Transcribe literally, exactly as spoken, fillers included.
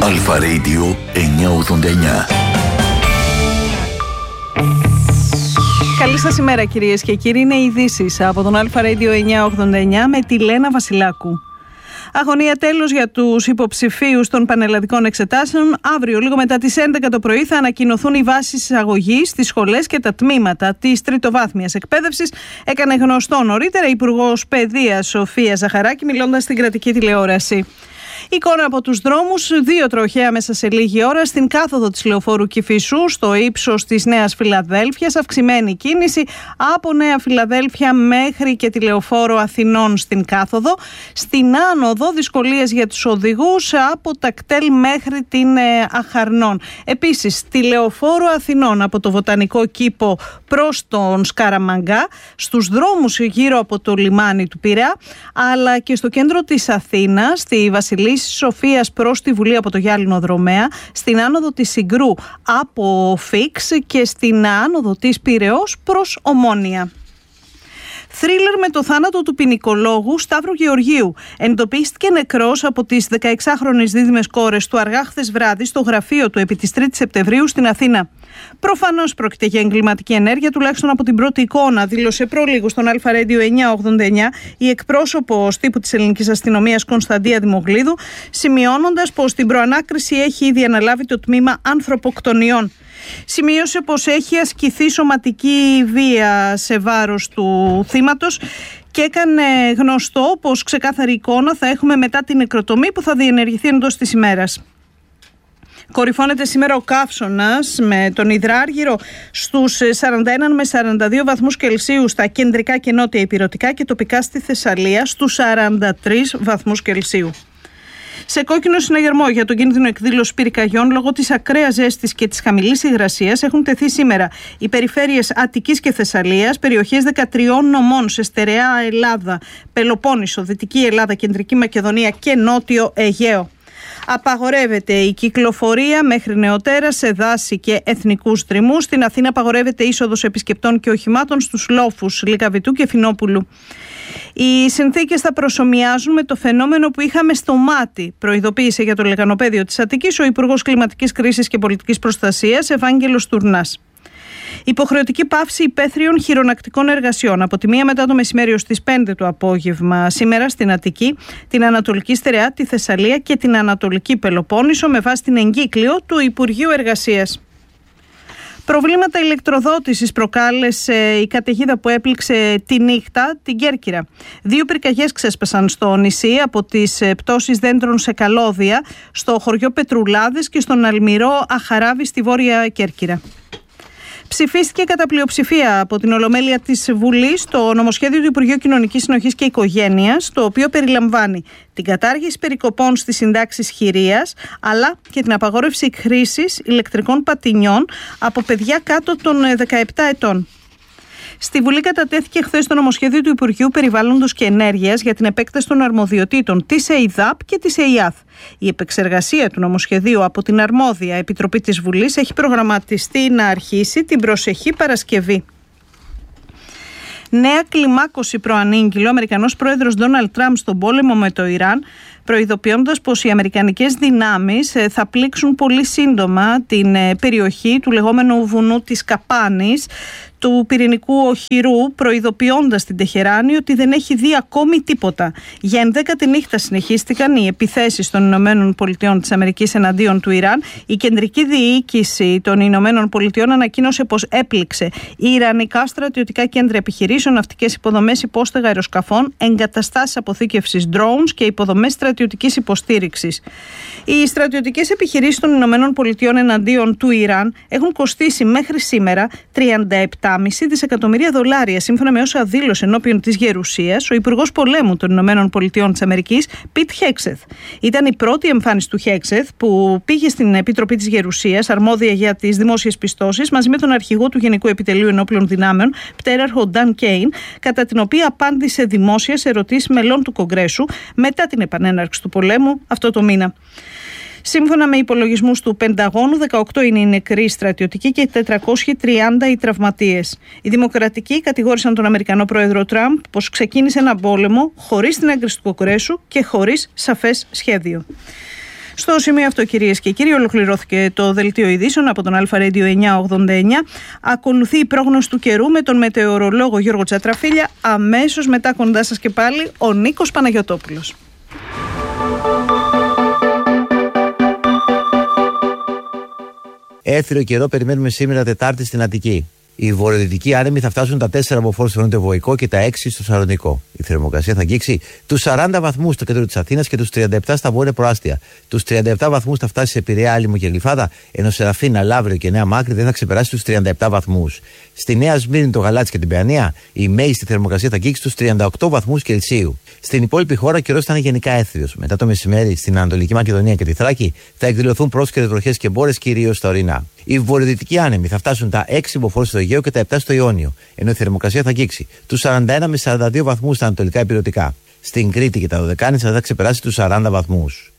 Αλφα Radio εννιακόσια ογδόντα εννιά. Καλή σας ημέρα κυρίες και κύριοι, είναι οι ειδήσεις από τον Αλφα Radio εννιακόσια ογδόντα εννιά με τη Λένα Βασιλάκου. Αγωνία τέλος για τους υποψηφίους των πανελλαδικών εξετάσεων. Αύριο, λίγο μετά τις έντεκα το πρωί, θα ανακοινωθούν οι βάσεις εισαγωγής στις σχολές και τα τμήματα της τριτοβάθμιας εκπαίδευσης. Έκανε γνωστό νωρίτερα η Υπουργός Παιδείας Σοφία Ζαχαράκη, μιλώντας στην κρατική τηλεόραση. Εικόνα από τους δρόμους, δύο τροχαία μέσα σε λίγη ώρα στην κάθοδο της Λεωφόρου Κηφισού, στο ύψος της Νέας Φιλαδέλφειας, αυξημένη κίνηση από Νέα Φιλαδέλφεια μέχρι και τη Λεωφόρο Αθηνών στην κάθοδο. Στην άνοδο δυσκολίες για τους οδηγούς από τα κτέλ μέχρι την ε, Αχαρνών. Επίσης, στη Λεωφόρο Αθηνών από το Βοτανικό Κήπο προς τον Σκαραμαγκά, στους δρόμους γύρω από το λιμάνι του Πειραιά, αλλά και στο κέντρο της Αθήνας, στη Βασιλής Σοφίας προς τη Βουλή από το Γυάλινο Δρομέα, στην άνοδο της Συγκρού από Φίξ και στην άνοδο της Πειραιώς προς Ομόνια. Θρίλερ με το θάνατο του ποινικολόγου Σταύρου Γεωργίου. Εντοπίστηκε νεκρός από τις δεκαεξάχρονες δίδυμες κόρες του αργά χθες βράδυ στο γραφείο του επί της τρίτης Σεπτεμβρίου στην Αθήνα. Προφανώς πρόκειται για εγκληματική ενέργεια, τουλάχιστον από την πρώτη εικόνα, δήλωσε προλίγου στον Αλφα Radio εννιακόσια ογδόντα εννιά η εκπρόσωπος τύπου της ελληνικής αστυνομίας Κωνσταντία Δημογλίδου, σημειώνοντας πως την προανάκριση έχει ήδη αναλάβει το τμήμα ανθρωποκτονιών. Σημείωσε πως έχει ασκηθεί σωματική βία σε βάρος του θύματος και έκανε γνωστό πως ξεκάθαρη εικόνα θα έχουμε μετά την νεκροτομή που θα διενεργηθεί εντός της ημέρας. Κορυφώνεται σήμερα ο καύσωνας με τον υδράργυρο στους σαράντα ένα με σαράντα δύο βαθμούς Κελσίου στα κεντρικά και νότια ηπειρωτικά και τοπικά στη Θεσσαλία στους σαράντα τρεις βαθμούς Κελσίου. Σε κόκκινο συναγερμό για τον κίνδυνο εκδήλωση πυρκαγιών λόγω της ακραίας ζέστης και της χαμηλής υγρασίας έχουν τεθεί σήμερα οι περιφέρειες Αττικής και Θεσσαλίας, περιοχές δεκατριών νομών σε στερεά Ελλάδα, Πελοπόννησο, Δυτική Ελλάδα, Κεντρική Μακεδονία και Νότιο Αιγαίο. Απαγορεύεται η κυκλοφορία μέχρι νεοτέρα σε δάση και εθνικούς δρυμούς. Στην Αθήνα απαγορεύεται είσοδος επισκεπτών και οχημάτων στους λόφους Λυκαβητού και Φινόπουλου. Οι συνθήκες θα προσομοιάζουν με το φαινόμενο που είχαμε στο Μάτι, προειδοποίησε για το λεκανοπέδιο της Αττικής ο Υπουργός Κλιματικής Κρίσης και Πολιτικής Προστασίας Ευάγγελος Τουρνάς. Υποχρεωτική πάυση υπαίθριων χειρονακτικών εργασιών από τη μία μετά το μεσημέρι ως τις πέντε το απόγευμα σήμερα στην Αττική, την Ανατολική Στερεά, τη Θεσσαλία και την Ανατολική Πελοπόννησο με βάση την εγκύκλιο του Υπουργείου Εργασίας. Προβλήματα ηλεκτροδότησης προκάλεσε η καταιγίδα που έπληξε τη νύχτα την Κέρκυρα. Δύο πυρκαγιές ξέσπασαν στο νησί από τις πτώσεις δέντρων σε καλώδια στο χωριό Πετρουλάδες και στον αλμυρό Αχαράβη στη Βόρεια Κέρκυρα. Ψηφίστηκε κατά πλειοψηφία από την Ολομέλεια της Βουλής το νομοσχέδιο του Υπουργείου Κοινωνικής Συνοχής και Οικογένειας, το οποίο περιλαμβάνει την κατάργηση περικοπών στις συντάξεις χειρίας, αλλά και την απαγόρευση χρήσης ηλεκτρικών πατινιών από παιδιά κάτω των δεκαεπτά ετών. Στη Βουλή κατατέθηκε χθες το νομοσχέδιο του Υπουργείου Περιβάλλοντος και Ενέργειας για την επέκταση των αρμοδιοτήτων της ΕΙΔΑΠ και της ΕΙΑΘ. Η επεξεργασία του νομοσχεδίου από την αρμόδια Επιτροπή της Βουλής έχει προγραμματιστεί να αρχίσει την προσεχή Παρασκευή. Νέα κλιμάκωση προανήγγειλε ο Αμερικανός πρόεδρος Ντόναλντ Τραμπ στον πόλεμο με το Ιράν, προειδοποιώντας πως οι αμερικανικές δυνάμεις θα πλήξουν πολύ σύντομα την περιοχή του λεγόμενου βουνού της Καπάνης, του πυρηνικού οχυρού, προειδοποιώντας την Τεχεράνη ότι δεν έχει δει ακόμη τίποτα. Για ενδέκατη νύχτα συνεχίστηκαν οι επιθέσεις των Ηνωμένων Πολιτειών της Αμερικής εναντίον του Ιράν. Η κεντρική διοίκηση των Ηνωμένων Πολιτειών ανακοίνωσε πως έπληξε ιρανικά στρατιωτικά κέντρα επιχειρήσεων, ναυτικές υποδομές, υπόστεγα αεροσκαφών, εγκαταστάσεις αποθήκευσης drones και υποδομές στρατιωτικής υποστήριξης. Οι στρατιωτικές επιχειρήσεις των Ηνωμένων Πολιτειών εναντίον του Ιράν έχουν κοστίσει μέχρι σήμερα τριάντα επτά κόμμα πέντε δισεκατομμύρια δολάρια, σύμφωνα με όσα δήλωσε ενώπιον της Γερουσίας ο Υπουργός Πολέμου των Ηνωμένων Πολιτειών της Αμερικής, Πιτ Χέξεθ. Ήταν η πρώτη εμφάνιση του Χέξεθ που πήγε στην Επιτροπή της Γερουσίας, αρμόδια για τις δημόσιες πιστώσεις, μαζί με τον αρχηγό του Γενικού Επιτελείου Ενόπλων Δυνάμεων, πτέραρχο Νταν Κέιν, κατά την οποία απάντησε δημόσια σε ερωτήσεις μελών του Κογκρέσου μετά την επανέναρξη του πολέμου αυτό το μήνα. Σύμφωνα με υπολογισμούς του Πενταγώνου, δεκαοκτώ είναι οι νεκροί στρατιωτικοί και τετρακόσιοι τριάντα οι τραυματίες. Οι Δημοκρατικοί κατηγόρησαν τον Αμερικανό πρόεδρο Τραμπ πως ξεκίνησε ένα πόλεμο χωρίς την έγκριση του Κογκρέσου και χωρίς σαφές σχέδιο. Στο σημείο αυτό, κυρίες και κύριοι, ολοκληρώθηκε το δελτίο ειδήσεων από τον Αλφα Radio εννιακόσια ογδόντα εννιά. Ακολουθεί η πρόγνωση του καιρού με τον μετεωρολόγο Γιώργο Τσατραφίλια. Αμέσως μετά, κοντά σας και πάλι, ο Νίκος Παναγιωτόπουλος. Έθριο καιρό περιμένουμε σήμερα Τετάρτη στην Αττική. Οι βορειοδυτικοί άνεμοι θα φτάσουν τα τέσσερα μποφόρ στο νοτιοβοϊκό και τα έξι στο Σαλονικό. Η θερμοκρασία θα αγγίξει τους σαράντα βαθμούς στο κέντρο της Αθήνας και τους τριάντα επτά στα βόρεια προάστια. Τους τριάντα επτά βαθμούς θα φτάσει σε Πειραιά, Άλυμο και Γλυφάδα, ενώ σε Ραφίνα, Λαύριο και Νέα Μάκρη δεν θα ξεπεράσει τους τριάντα επτά βαθμούς. Στη Νέα Σμύρνη, το Γαλάτσι και την Παιανία, η μέγιστη θερμοκρασία θα αγγίξει τους τριάντα οκτώ βαθμούς Κελσίου. Στην υπόλοιπη χώρα ο καιρός θα είναι γενικά έθριος. Μετά το μεσημέρι στην Ανατολική Μακεδονία και τη Θράκη θα εκδηλωθούν πρόσκαιρες βροχές και μπόρες, κυρίως στα ορεινά. Οι βορειοδυτικοί άνεμοι θα φτάσουν τα έξι μποφόρ στο Αιγαίο και τα επτά στο Ιόνιο, ενώ η θερμοκρασία θα αγγίξει τους σαράντα ένα με σαράντα δύο βαθμούς στα ανατολικά ηπειρωτικά. Στην Κρήτη και τα Δωδεκάνησα θα ξεπεράσει τους σαράντα βαθμούς.